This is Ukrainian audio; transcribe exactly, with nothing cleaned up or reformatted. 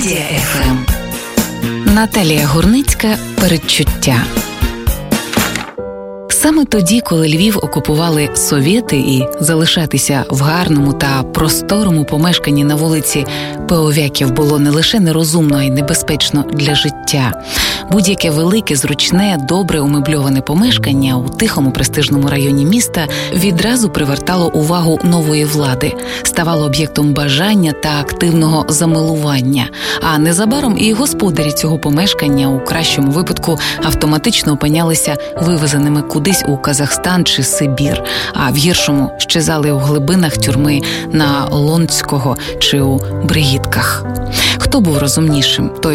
Мелодія еф ем. Наталія Гурницька. Передчуття. Саме тоді, коли Львів окупували совєти і залишатися в гарному та просторому помешканні на вулиці Пеовяків було не лише нерозумно, а й небезпечно для життя. Будь-яке велике, зручне, добре умебльоване помешкання у тихому престижному районі міста відразу привертало увагу нової влади, ставало об'єктом бажання та активного замилування. А незабаром і господарі цього помешкання у кращому випадку автоматично опинялися вивезеними кудись у Казахстан чи Сибір, а в гіршому щезали у глибинах тюрми на Лонського чи у Бригітках. Хто був розумнішим? Той